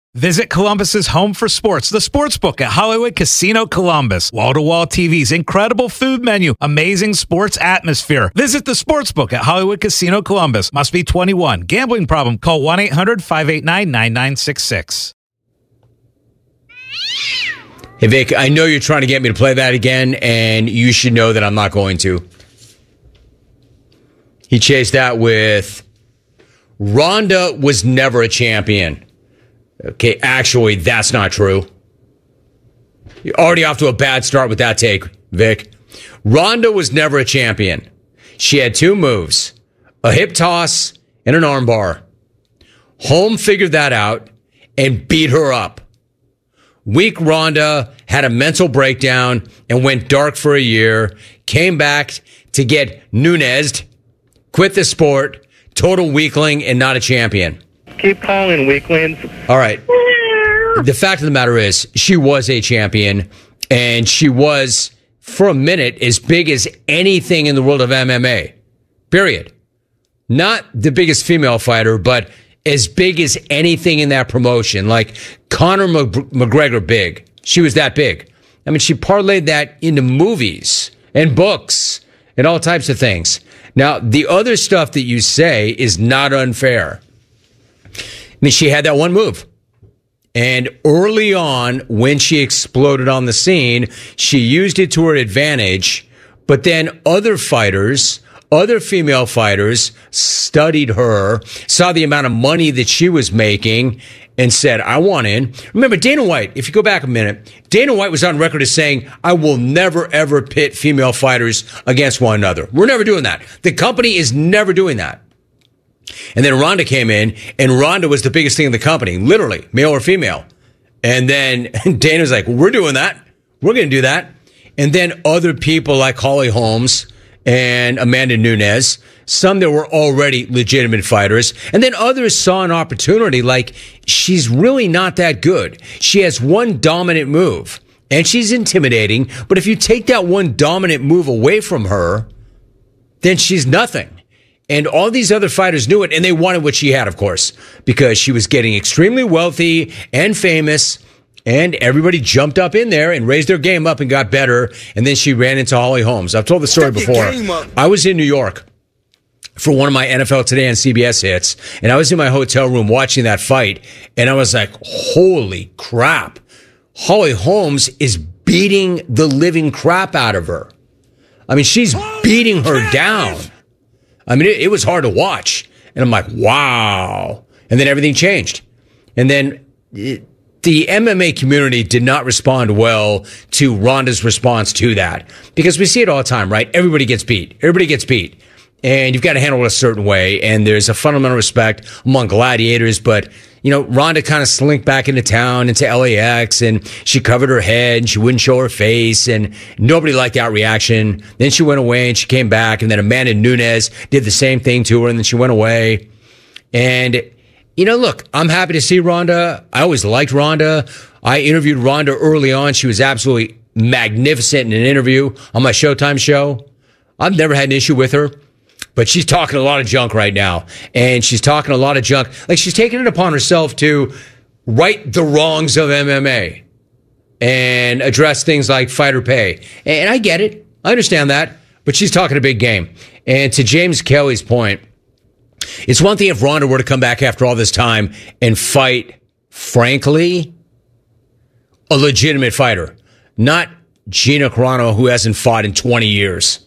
Visit Columbus's home for sports, the Sportsbook at Hollywood Casino Columbus. Wall-to-wall TVs, incredible food menu, amazing sports atmosphere. Visit the Sportsbook at Hollywood Casino Columbus. Must be 21. Gambling problem? Call 1-800-589-9966. Hey, Vic, I know you're trying to get me to play that again, and you should know that I'm not going to. He chased that with, Ronda was never a champion. Okay, actually, that's not true. You're already off to a bad start with that take, Vic. Ronda was never a champion. She had two moves, a hip toss and an armbar. Holm figured that out and beat her up. Weak Ronda had a mental breakdown and went dark for a year, came back to get Nunes, quit the sport, total weakling and not a champion. Keep calling weaklings. All right. The fact of the matter is, she was a champion, and she was, for a minute, as big as anything in the world of MMA. Period. Not the biggest female fighter, but as big as anything in that promotion. Like Conor McGregor big. She was that big. I mean, she parlayed that into movies and books and all types of things. Now, the other stuff that you say is not unfair. I mean, she had that one move. And early on, when she exploded on the scene, she used it to her advantage. But then other fighters, other female fighters studied her, saw the amount of money that she was making, and said, I want in. Remember, Dana White, if you go back a minute, Dana White was on record as saying, I will never, ever pit female fighters against one another. We're never doing that. The company is never doing that. And then Ronda came in, and Ronda was the biggest thing in the company, literally, male or female. And then Dana's like, well, we're doing that. We're going to do that. And then other people like Holly Holmes and Amanda Nunes, some that were already legitimate fighters. And then others saw an opportunity, like, she's really not that good. She has one dominant move, and she's intimidating. But if you take that one dominant move away from her, then she's nothing. And all these other fighters knew it, and they wanted what she had, of course, because she was getting extremely wealthy and famous, and everybody jumped up in there and raised their game up and got better, and then she ran into Holly Holmes. I've told the story before. I was in New York for one of my NFL Today on CBS hits, and I was in my hotel room watching that fight, and I was like, holy crap. Holly Holmes is beating the living crap out of her. I mean, she's beating her down. I mean, it was hard to watch. And I'm like, wow. And then everything changed. And then the MMA community did not respond well to Ronda's response to that. Because we see it all the time, right? Everybody gets beat. Everybody gets beat. And you've got to handle it a certain way. And there's a fundamental respect among gladiators. But, you know, Ronda kind of slinked back into town, into LAX, and she covered her head, and she wouldn't show her face, and nobody liked that reaction. Then she went away, and she came back, and then Amanda Nunes did the same thing to her, and then she went away. And, you know, look, I'm happy to see Ronda. I always liked Ronda. I interviewed Ronda early on. She was absolutely magnificent in an interview on my Showtime show. I've never had an issue with her. But she's talking a lot of junk right now. And she's talking a lot of junk. Like, she's taking it upon herself to right the wrongs of MMA and address things like fighter pay. And I get it. I understand that. But she's talking a big game. And to James Kelly's point, it's one thing if Ronda were to come back after all this time and fight, frankly, a legitimate fighter. Not Gina Carano, who hasn't fought in 20 years.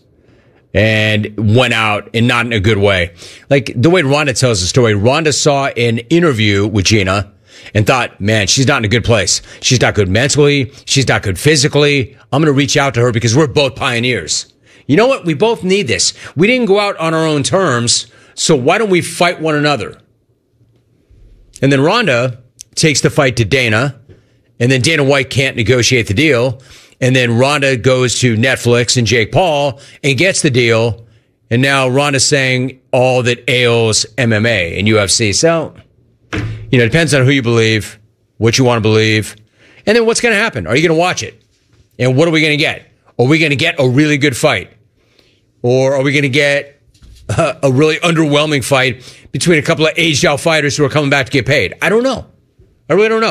And went out and not in a good way. Like the way Ronda tells the story, Ronda saw an interview with Gina and thought, man, she's not in a good place. She's not good mentally. She's not good physically. I'm going to reach out to her because we're both pioneers. You know what? We both need this. We didn't go out on our own terms, so why don't we fight one another? And then Ronda takes the fight to Dana, and then Dana White can't negotiate the deal. And then Ronda goes to Netflix and Jake Paul and gets the deal. And now Ronda's saying all that ails MMA and UFC. So, you know, it depends on who you believe, what you want to believe. And then what's going to happen? Are you going to watch it? And what are we going to get? Are we going to get a really good fight? Or are we going to get a really underwhelming fight between a couple of aged out fighters who are coming back to get paid? I don't know. I really don't know.